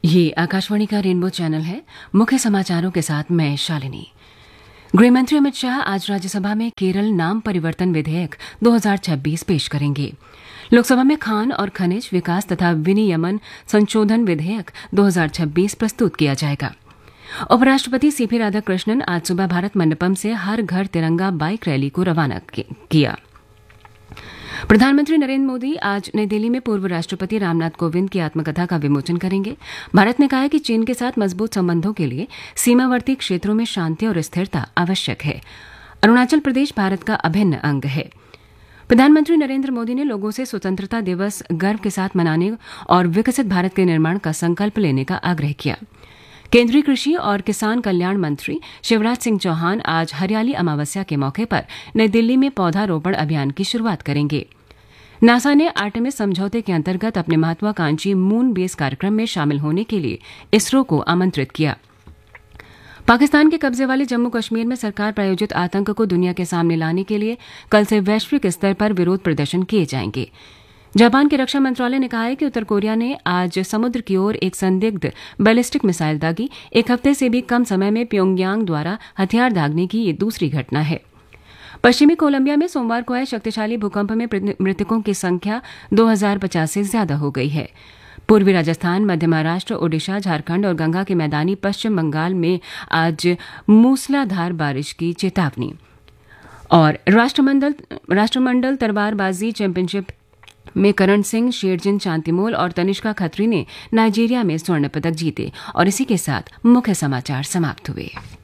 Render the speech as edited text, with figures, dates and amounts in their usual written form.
ये आकाशवाणी का rainbow channel है। मुख्य समाचारों के साथ मैं शालिनी। गृहमंत्री अमित शाह आज राज्यसभा में केरल नाम परिवर्तन विधेयक 2026 पेश करेंगे। लोकसभा में खान और खनिज विकास तथा विनियमन संशोधन विधेयक 2026 प्रस्तुत किया जाएगा। उपराष्ट्रपति सीपी राधाकृष्णन आज सुबह भारत मंडपम से हर घर तिरंगा बाइक रैली को रवाना किया। प्रधानमंत्री नरेंद्र मोदी आज नई दिल्ली में पूर्व राष्ट्रपति रामनाथ कोविंद की आत्मकथा का विमोचन करेंगे। भारत ने कहा है कि चीन के साथ मजबूत संबंधों के लिए सीमावर्ती क्षेत्रों में शांति और स्थिरता आवश्यक है। अरुणाचल प्रदेश भारत का अभिन्न अंग है। प्रधानमंत्री नरेंद्र मोदी ने लोगों से स्वतंत्रता दिवस गर्व के साथ मनाने और विकसित भारत के निर्माण का संकल्प लेने का आग्रह किया। केंद्रीय कृषि और किसान कल्याण मंत्री शिवराज सिंह चौहान आज हरियाली अमावस्या के मौके पर नई दिल्ली में पौधारोपण अभियान की शुरुआत करेंगे। नासा ने आर्टेमिस समझौते के अंतर्गत अपने महत्वाकांक्षी मून बेस कार्यक्रम में शामिल होने के लिए इसरो को आमंत्रित किया। पाकिस्तान के कब्जे वाले जम्मू कश्मीर में सरकार प्रायोजित आतंक को दुनिया के सामने लाने के लिए कल से वैश्विक स्तर पर विरोध प्रदर्शन किए जाएंगे। जापान के रक्षा मंत्रालय ने कहा है कि उत्तर कोरिया ने आज समुद्र की ओर एक संदिग्ध बैलिस्टिक मिसाइल दागी। एक हफ्ते से भी कम समय में प्योंगयांग द्वारा हथियार दागने की ये दूसरी घटना है। पश्चिमी कोलंबिया में सोमवार को आए शक्तिशाली भूकंप में मृतकों की संख्या 2050 से ज्यादा हो गई है। पूर्वी राजस्थान, मध्य महाराष्ट्र, ओडिशा, झारखंड और गंगा के मैदानी पश्चिम बंगाल में आज मूसलाधार बारिश की चेतावनी। और राष्ट्रमंडल तलवारबाजी चैंपियनशिप में करण सिंह, शेरजिन चांतिमोल और तनिष्का खत्री ने नाइजीरिया में स्वर्ण पदक जीते। और इसी के साथ मुख्य समाचार समाप्त हुए।